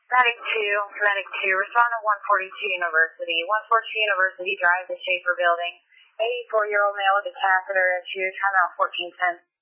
Medic 2, respond to 142 University. 142 University Drive, the Schaefer Building. 84-year-old male with a catheter issue, timeout 1410.